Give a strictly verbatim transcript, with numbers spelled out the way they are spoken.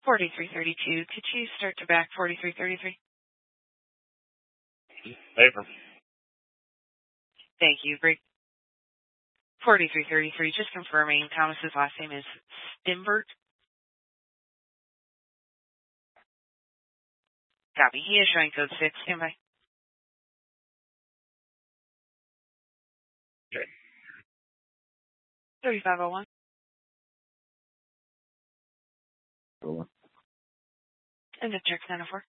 forty-three thirty-two. Could you start to back forty-three thirty-three? Paper. Thank you. Break forty-three thirty-three. Just confirming Thomas's last name is Stimbert. Copy. He is showing code six. Stand by. Okay. thirty-five oh one. Go on. And the check's nine oh four.